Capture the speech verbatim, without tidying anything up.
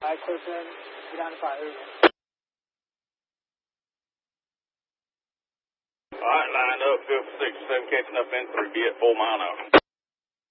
Alright, Clifton, get on fire. Alright, lined up, field for six seven, catching up in three, be at full mile now.